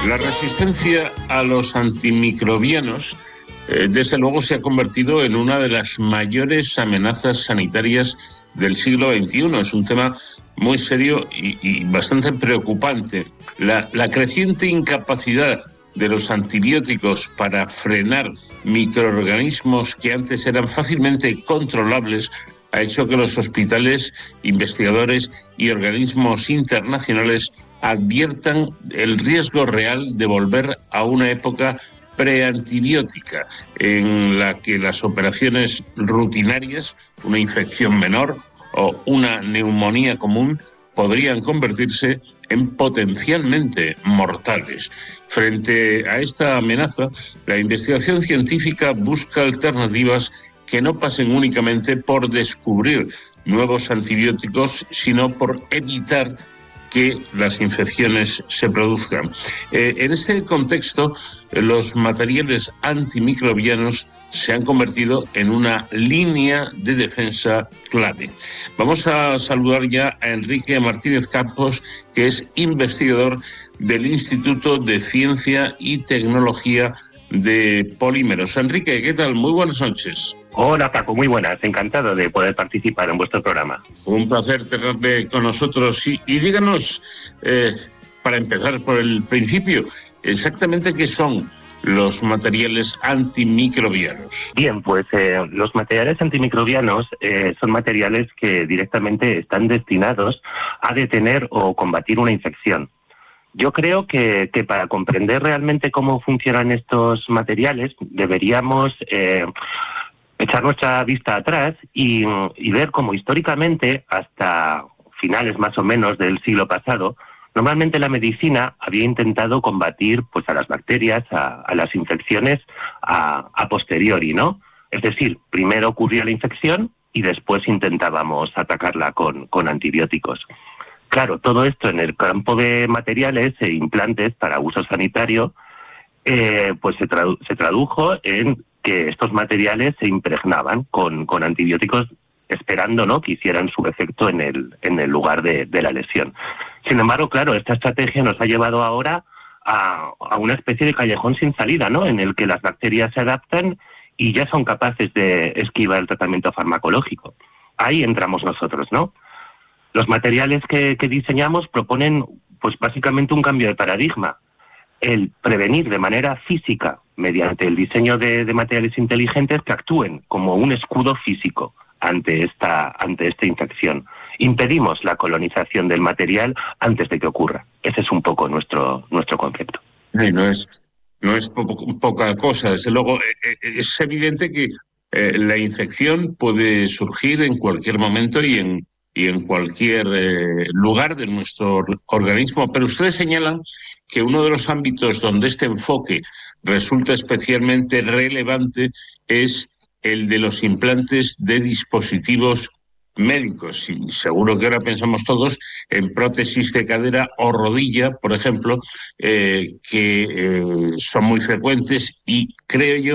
La resistencia a los antimicrobianos, desde luego, se ha convertido en una de las mayores amenazas sanitarias del siglo XXI. Es un tema muy serio y bastante preocupante. La creciente incapacidad de los antibióticos para frenar microorganismos que antes eran fácilmente controlables ha hecho que los hospitales, investigadores y organismos internacionales adviertan el riesgo real de volver a una época preantibiótica, en la que las operaciones rutinarias, una infección menor o una neumonía común, podrían convertirse en potencialmente mortales. Frente a esta amenaza, la investigación científica busca alternativas que no pasen únicamente por descubrir nuevos antibióticos, sino por evitar que las infecciones se produzcan. En este contexto, los materiales antimicrobianos se han convertido en una línea de defensa clave. Vamos a saludar ya a Enrique Martínez Campos, que es investigador del Instituto de Ciencia y Tecnología de Polímeros. Enrique, ¿qué tal? Muy buenas noches. Hola Paco, muy buenas, encantado de poder participar en vuestro programa. Un placer tenerle con nosotros y díganos, para empezar por el principio, exactamente qué son los materiales antimicrobianos. Bien, pues los materiales antimicrobianos son materiales que directamente están destinados a detener o combatir una infección. Yo creo que para comprender realmente cómo funcionan estos materiales deberíamos echar nuestra vista atrás y ver cómo históricamente, hasta finales más o menos del siglo pasado, normalmente la medicina había intentado combatir pues a las bacterias, a las infecciones a posteriori, ¿no? Es decir, primero ocurría la infección y después intentábamos atacarla con antibióticos. Claro, todo esto en el campo de materiales e implantes para uso sanitario, pues se tradujo en que estos materiales se impregnaban con antibióticos esperando, ¿no?, que hicieran su efecto en el lugar de la lesión. Sin embargo, claro, esta estrategia nos ha llevado ahora a una especie de callejón sin salida, ¿no?, en el que las bacterias se adaptan y ya son capaces de esquivar el tratamiento farmacológico. Ahí entramos nosotros, ¿no? Los materiales que diseñamos proponen, pues básicamente un cambio de paradigma. El prevenir de manera física, mediante el diseño de materiales inteligentes que actúen como un escudo físico ante esta infección. Impedimos la colonización del material antes de que ocurra. Ese es un poco nuestro concepto. No es poca cosa. Desde luego, es evidente que la infección puede surgir en cualquier momento y en cualquier lugar de nuestro organismo, pero ustedes señalan que uno de los ámbitos donde este enfoque resulta especialmente relevante es el de los implantes de dispositivos médicos. Y seguro que ahora pensamos todos en prótesis de cadera o rodilla, por ejemplo, que son muy frecuentes y creo yo